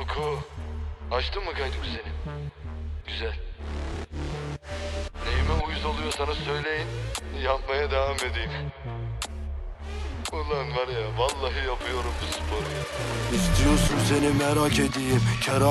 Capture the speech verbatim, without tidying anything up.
Oku. Açtın mı kaydı senin? Güzel. Neyime uyuz oluyorsanız söyleyin. Yapmaya devam edeyim. Ulan var ya, vallahi yapıyorum bu sporu ya. İstiyorsun seni merak edeyim. Kerane